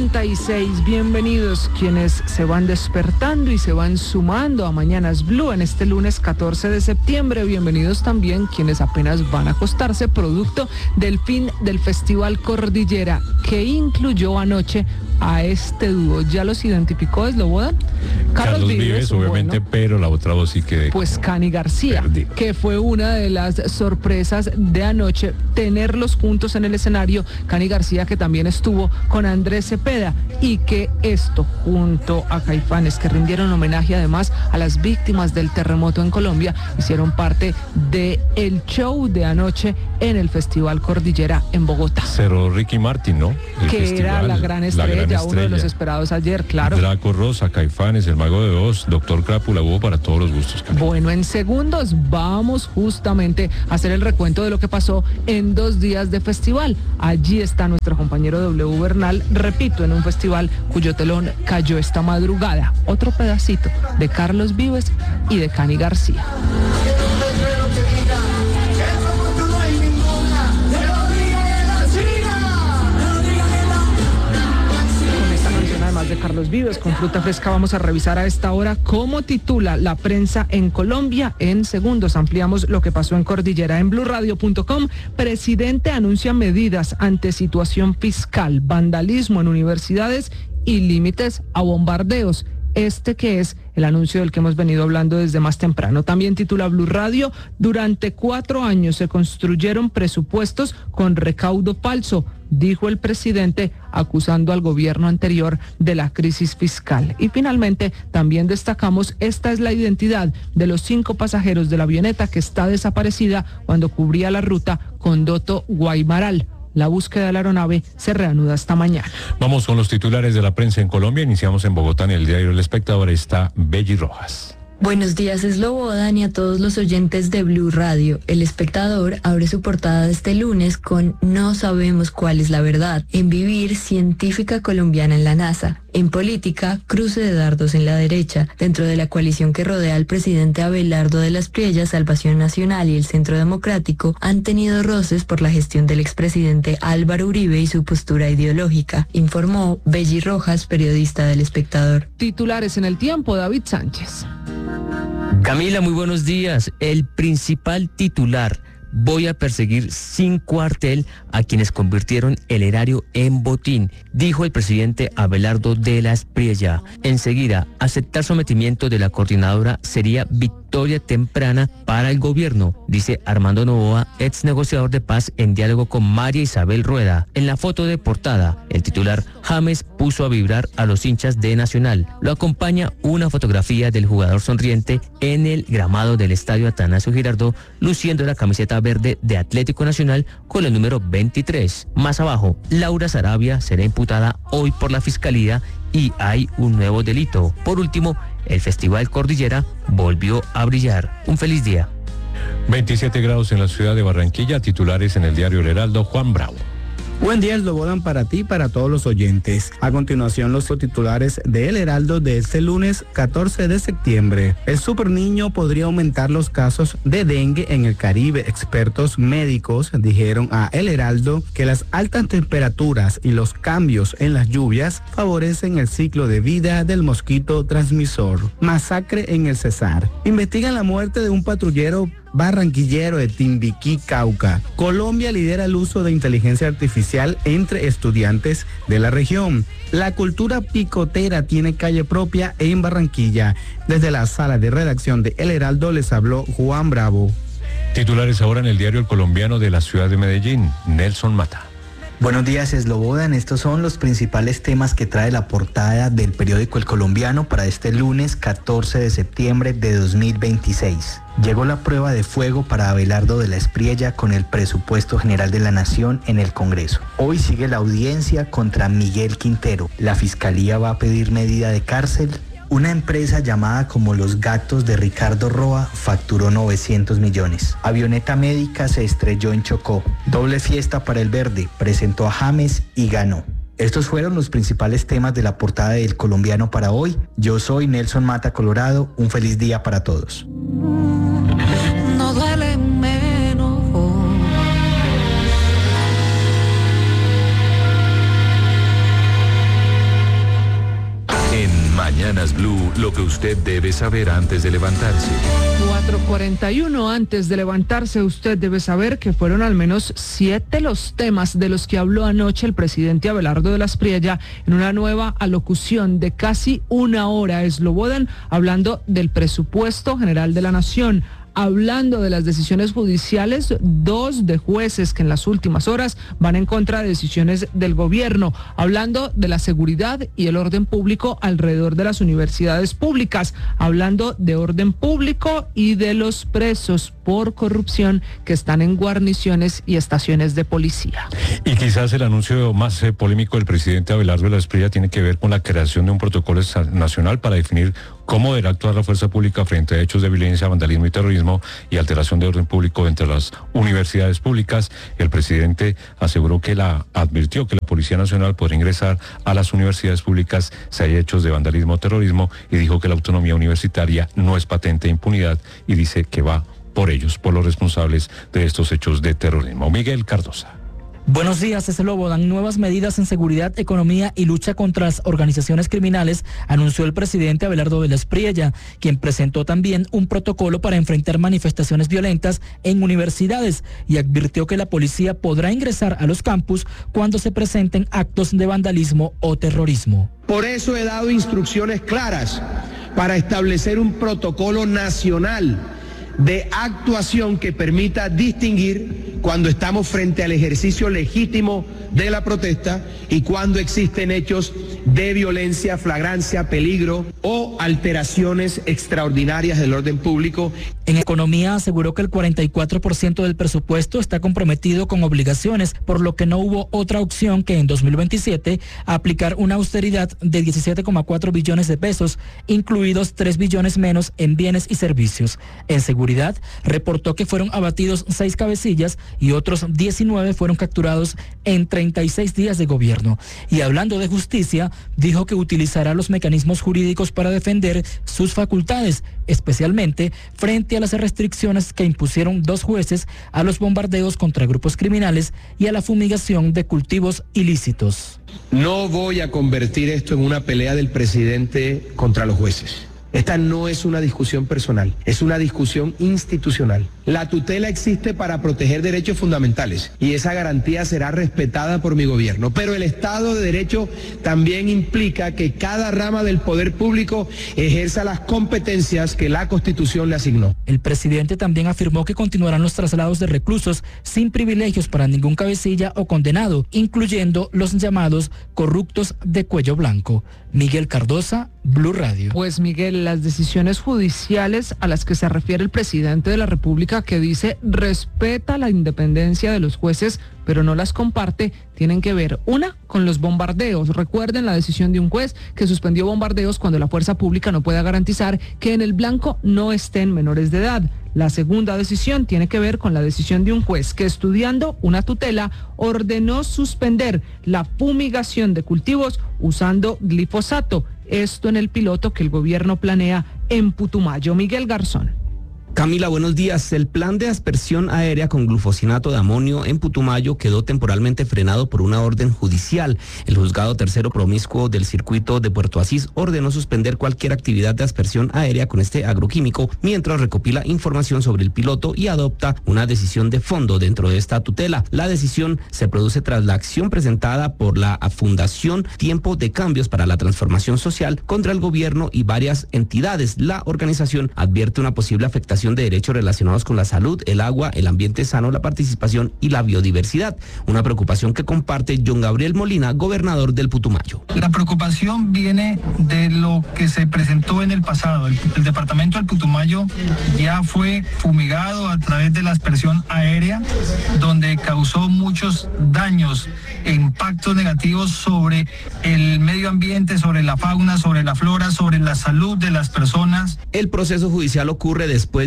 8:36, bienvenidos quienes se van despertando y se van sumando a Mañanas Blue en este lunes 14 de septiembre. Bienvenidos también quienes apenas van a acostarse producto del fin del Festival Cordillera, que incluyó anoche a este dúo. ¿Ya los identificó, Slobodan? Carlos Vives, obviamente, bueno, pero la otra voz sí que... Pues Cani García, perdido, que fue una de las sorpresas de anoche, tenerlos juntos en el escenario. Cani García, que también estuvo con Andrés Cepeda, y que esto, junto a Caifanes, que rindieron homenaje además a las víctimas del terremoto en Colombia, hicieron parte del show de anoche en el Festival Cordillera en Bogotá. Cerró Ricky Martin, ¿no? Que festival, era la gran estrella, uno de los esperados ayer, claro. Draco Rosa, Caifanes, El Mago de Oz, Doctor Crápula, hubo para todos los gustos. Bueno, en segundos vamos justamente a hacer el recuento de lo que pasó en 2 días de festival. Allí está nuestro compañero W Bernal, repito, en un festival cuyo telón cayó esta madrugada. Otro pedacito de Carlos Vives y de Cani García. De Carlos Vives con fruta fresca vamos a revisar a esta hora cómo titula la prensa en Colombia. En segundos ampliamos lo que pasó en Cordillera. En blurradio.com, presidente anuncia medidas ante situación fiscal, vandalismo en universidades y límites a bombardeos. Este que es el anuncio del que hemos venido hablando desde más temprano. También titula Blue Radio, durante 4 años se construyeron presupuestos con recaudo falso, dijo el presidente, acusando al gobierno anterior de la crisis fiscal. Y finalmente, también destacamos, esta es la identidad de los 5 pasajeros de la avioneta que está desaparecida cuando cubría la ruta Condoto-Guaymaral. La búsqueda de la aeronave se reanuda esta mañana. Vamos con los titulares de la prensa en Colombia. Iniciamos en Bogotá, en el diario El Espectador está Belly Rojas. Buenos días, Slobodan, y a todos los oyentes de Blue Radio. El Espectador abre su portada de este lunes con "No sabemos cuál es la verdad". En Vivir, científica colombiana en la NASA. En Política, cruce de dardos en la derecha. Dentro de la coalición que rodea al presidente Abelardo de las Priellas, Salvación Nacional y el Centro Democrático han tenido roces por la gestión del expresidente Álvaro Uribe y su postura ideológica, informó Belly Rojas, periodista del Espectador. Titulares en El Tiempo, David Sánchez. Camila, muy buenos días. El principal titular: voy a perseguir sin cuartel a quienes convirtieron el erario en botín, dijo el presidente Abelardo de las Priellas. Enseguida, aceptar sometimiento de la coordinadora sería victoria temprana para el gobierno, dice Armando Novoa, ex negociador de paz en diálogo con María Isabel Rueda. En la foto de portada, el titular James puso a vibrar a los hinchas de Nacional. Lo acompaña una fotografía del jugador sonriente en el gramado del estadio Atanasio Girardot, luciendo la camiseta verde de Atlético Nacional con el número 23. Más abajo, Laura Sarabia será imputada hoy por la Fiscalía y hay un nuevo delito. Por último, el Festival Cordillera volvió a brillar. Un feliz día. 27 grados en la ciudad de Barranquilla. Titulares en el diario El Heraldo, Juan Bravo. Buen día, Slobodan, para ti y para todos los oyentes. A continuación, los titulares de El Heraldo de este lunes 14 de septiembre. El superniño podría aumentar los casos de dengue en el Caribe. Expertos médicos dijeron a El Heraldo que las altas temperaturas y los cambios en las lluvias favorecen el ciclo de vida del mosquito transmisor. Masacre en el Cesar. Investigan la muerte de un patrullero barranquillero de Timbiquí, Cauca. Colombia lidera el uso de inteligencia artificial entre estudiantes de la región. La cultura picotera tiene calle propia en Barranquilla. Desde la sala de redacción de El Heraldo les habló Juan Bravo. Titulares ahora en el diario El Colombiano de la ciudad de Medellín, Nelson Mata. Buenos días, Slobodan. Estos son los principales temas que trae la portada del periódico El Colombiano para este lunes 14 de septiembre de 2026. Llegó la prueba de fuego para Abelardo de las Priellas con el presupuesto general de la Nación en el Congreso. Hoy sigue la audiencia contra Miguel Quintero. La Fiscalía va a pedir medida de cárcel. Una empresa llamada como Los Gatos de Ricardo Roa facturó 900 millones. Avioneta médica se estrelló en Chocó. Doble fiesta para el Verde. Presentó a James y ganó. Estos fueron los principales temas de la portada del Colombiano para hoy. Yo soy Nelson Mata Colorado. Un feliz día para todos. No duele menos. Mañanas Blue, lo que usted debe saber antes de levantarse. 4:41 antes de levantarse, usted debe saber que fueron al menos 7 los temas de los que habló anoche el presidente Abelardo de la Espriella en una nueva alocución de casi una hora. Slobodan hablando del presupuesto general de la nación, hablando de las decisiones judiciales, 2 de jueces que en las últimas horas van en contra de decisiones del gobierno, hablando de la seguridad y el orden público alrededor de las universidades públicas, hablando de orden público y de los presos por corrupción que están en guarniciones y estaciones de policía. Y quizás el anuncio más polémico del presidente Abelardo de la Espriella tiene que ver con la creación de un protocolo nacional para definir cómo deberá actuar la fuerza pública frente a hechos de violencia, vandalismo y terrorismo y alteración de orden público entre las universidades públicas. El presidente aseguró que advirtió que la Policía Nacional podrá ingresar a las universidades públicas si hay hechos de vandalismo o terrorismo, y dijo que la autonomía universitaria no es patente de impunidad, y dice que va por ellos, por los responsables de estos hechos de terrorismo. Miguel Cardosa. Buenos días, Slobodan. Nuevas medidas en seguridad, economía y lucha contra las organizaciones criminales, anunció el presidente Abelardo de la Espriella, quien presentó también un protocolo para enfrentar manifestaciones violentas en universidades y advirtió que la policía podrá ingresar a los campus cuando se presenten actos de vandalismo o terrorismo. Por eso he dado instrucciones claras para establecer un protocolo nacional de actuación que permita distinguir cuando estamos frente al ejercicio legítimo de la protesta y cuando existen hechos de violencia, flagrancia, peligro o alteraciones extraordinarias del orden público. En economía aseguró que el 44% del presupuesto está comprometido con obligaciones, por lo que no hubo otra opción que en 2027 aplicar una austeridad de 17,4 billones de pesos, incluidos 3 billones menos en bienes y servicios. En seguridad, reportó que fueron abatidos 6 cabecillas y otros 19 fueron capturados en 36 días de gobierno. Y hablando de justicia, dijo que utilizará los mecanismos jurídicos para defender sus facultades, especialmente frente a las restricciones que impusieron 2 jueces a los bombardeos contra grupos criminales y a la fumigación de cultivos ilícitos. No voy a convertir esto en una pelea del presidente contra los jueces. Esta no es una discusión personal, es una discusión institucional. La tutela existe para proteger derechos fundamentales y esa garantía será respetada por mi gobierno. Pero el Estado de Derecho también implica que cada rama del poder público ejerza las competencias que la Constitución le asignó. El presidente también afirmó que continuarán los traslados de reclusos sin privilegios para ningún cabecilla o condenado, incluyendo los llamados corruptos de cuello blanco. Miguel Cardosa, Blue Radio. Pues Miguel, las decisiones judiciales a las que se refiere el presidente de la República, que dice respeta la independencia de los jueces, pero no las comparte, tienen que ver, una, con los bombardeos. Recuerden la decisión de un juez que suspendió bombardeos cuando la fuerza pública no pueda garantizar que en el blanco no estén menores de edad. La segunda decisión tiene que ver con la decisión de un juez que, estudiando una tutela, ordenó suspender la fumigación de cultivos usando glifosato. Esto en el piloto que el gobierno planea en Putumayo. Miguel Garzón. Camila, buenos días. El plan de aspersión aérea con glufosinato de amonio en Putumayo quedó temporalmente frenado por una orden judicial. El juzgado tercero promiscuo del circuito de Puerto Asís ordenó suspender cualquier actividad de aspersión aérea con este agroquímico mientras recopila información sobre el piloto y adopta una decisión de fondo dentro de esta tutela. La decisión se produce tras la acción presentada por la Fundación Tiempo de Cambios para la Transformación Social contra el gobierno y varias entidades. La organización advierte una posible afectación de derechos relacionados con la salud, el agua, el ambiente sano, la participación y la biodiversidad. Una preocupación que comparte John Gabriel Molina, gobernador del Putumayo. La preocupación viene de lo que se presentó en el pasado. El departamento del Putumayo ya fue fumigado a través de la aspersión aérea, donde causó muchos daños e impactos negativos sobre el medio ambiente, sobre la fauna, sobre la flora, sobre la salud de las personas. El proceso judicial ocurre después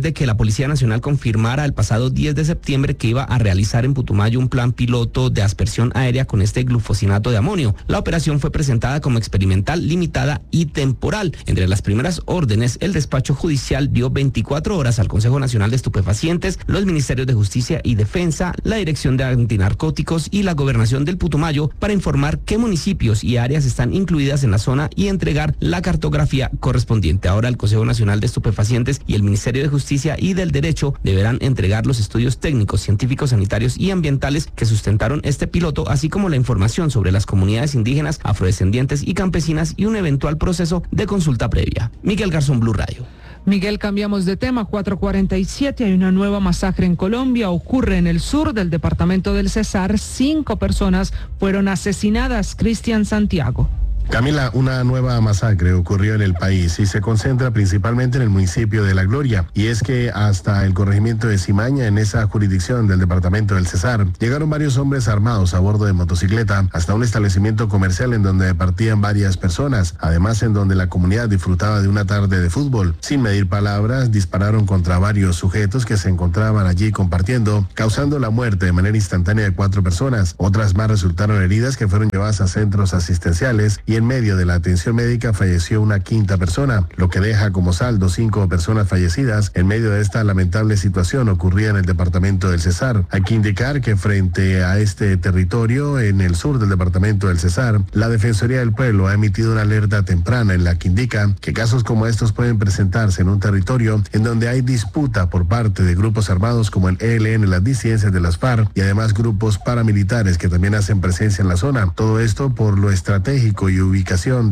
de que la Policía Nacional confirmara el pasado 10 de septiembre que iba a realizar en Putumayo un plan piloto de aspersión aérea con este glufosinato de amonio. La operación fue presentada como experimental, limitada y temporal. Entre las primeras órdenes, el despacho judicial dio 24 horas al Consejo Nacional de Estupefacientes, los Ministerios de Justicia y Defensa, la Dirección de Antinarcóticos y la Gobernación del Putumayo para informar qué municipios y áreas están incluidas en la zona y entregar la cartografía correspondiente. Ahora el Consejo Nacional de Estupefacientes y el Ministerio de Justicia y del Derecho deberán entregar los estudios técnicos, científicos, sanitarios y ambientales que sustentaron este piloto, así como la información sobre las comunidades indígenas, afrodescendientes y campesinas y un eventual proceso de consulta previa. Miguel Garzón, Blue Radio. Miguel, cambiamos de tema. 4:47, hay una nueva masacre en Colombia. Ocurre en el sur del departamento del Cesar. 5 personas fueron asesinadas. Cristian Santiago. Camila, una nueva masacre ocurrió en el país y se concentra principalmente en el municipio de La Gloria. Y es que hasta el corregimiento de Cimaña, en esa jurisdicción del departamento del Cesar, llegaron varios hombres armados a bordo de motocicleta hasta un establecimiento comercial en donde partían varias personas. Además, en donde la comunidad disfrutaba de una tarde de fútbol. Sin medir palabras, dispararon contra varios sujetos que se encontraban allí compartiendo, causando la muerte de manera instantánea de 4 personas. Otras más resultaron heridas que fueron llevadas a centros asistenciales y en medio de la atención médica falleció una 5ª persona, lo que deja como saldo 5 personas fallecidas en medio de esta lamentable situación ocurrida en el departamento del Cesar. Hay que indicar que frente a este territorio, en el sur del departamento del Cesar, la Defensoría del Pueblo ha emitido una alerta temprana en la que indica que casos como estos pueden presentarse en un territorio en donde hay disputa por parte de grupos armados como el ELN, las disidencias de las FARC y además grupos paramilitares que también hacen presencia en la zona. Todo esto por lo estratégico y ubicación